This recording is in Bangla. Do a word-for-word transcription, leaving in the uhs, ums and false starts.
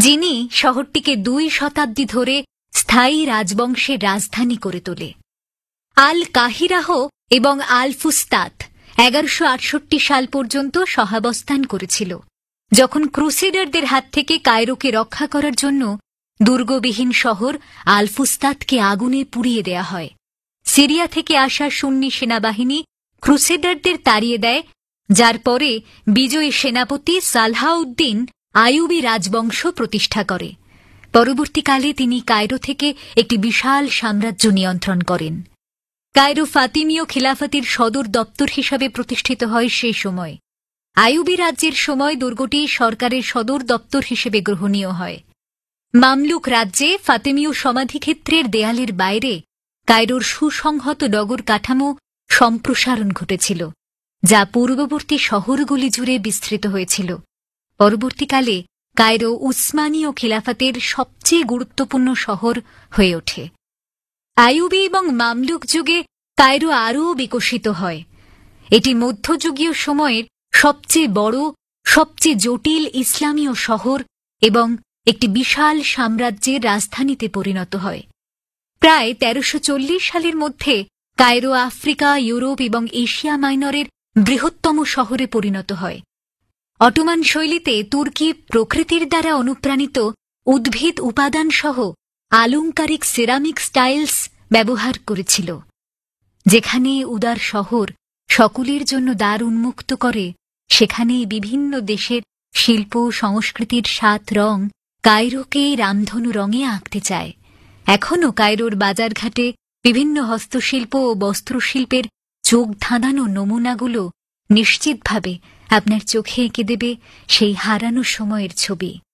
যিনি শহরটিকে দুই শতাব্দী ধরে স্থায়ী রাজবংশের রাজধানী করে তোলে। আল কাহিরাহ এবং আল ফুস্তাত এগারোশো আটষট্টি সাল পর্যন্ত সহাবস্থান করেছিল, যখন ক্রুসেডারদের হাত থেকে কায়রোকে রক্ষা করার জন্য দুর্গবিহীন শহর আল ফুস্তাতকে আগুনে পুড়িয়ে দেয়া হয়। সিরিয়া থেকে আসা সুন্নি সেনাবাহিনী ক্রুসেডারদের তাড়িয়ে দেয়, যার পরে বিজয়ী সেনাপতি সালাহউদ্দিন আইয়ুবী রাজবংশ প্রতিষ্ঠা করে। পরবর্তীকালে তিনি কায়রো থেকে একটি বিশাল সাম্রাজ্য নিয়ন্ত্রণ করেন। কায়রো ফাতিমীয় খিলাফতের সদর দপ্তর হিসাবে প্রতিষ্ঠিত হয় সেই সময়। আইয়ুবী রাজ্যের সময় দুর্গটি সরকারের সদর দপ্তর হিসেবে গ্রহণীয় হয়। মামলুক রাজ্যে ফাতিমীয় সমাধিক্ষেত্রের দেয়ালের বাইরে কায়রোর সুসংহত নগর কাঠামো সম্প্রসারণ ঘটেছিল, যা পূর্ববর্তী শহরগুলি জুড়ে বিস্তৃত হয়েছিল। পরবর্তীকালে কায়রো উসমানীয় খিলাফতের সবচেয়ে গুরুত্বপূর্ণ শহর হয়ে ওঠে। আইয়ুবী এবং মামলুক যুগে কায়রো আরও বিকশিত হয়। এটি মধ্যযুগীয় সময়ের সবচেয়ে বড়, সবচেয়ে জটিল ইসলামীয় শহর এবং একটি বিশাল সাম্রাজ্যের রাজধানীতে পরিণত হয়। প্রায় তেরোশো চল্লিশ সালের মধ্যে কায়রো আফ্রিকা, ইউরোপ এবং এশিয়া মাইনরের বৃহত্তম শহরে পরিণত হয়। অটোমান শৈলীতে তুর্কি প্রকৃতির দ্বারা অনুপ্রাণিত উদ্ভিদ উপাদান সহ আলংকারিক সিরামিক স্টাইলস ব্যবহার করেছিল। যেখানে উদার শহর সকলের জন্য দ্বার উন্মুক্ত করে, সেখানে বিভিন্ন দেশের শিল্প সংস্কৃতির সাত রং কায়রোকে রামধনু রঙে আঁকতে চায়। এখনও কায়রোর বাজারঘাটে বিভিন্ন হস্তশিল্প ও বস্ত্রশিল্পের চোখ ধাঁধানো নমুনাগুলো নিশ্চিতভাবে আপনার চোখে এঁকে দেবে সেই হারানো সময়ের ছবি।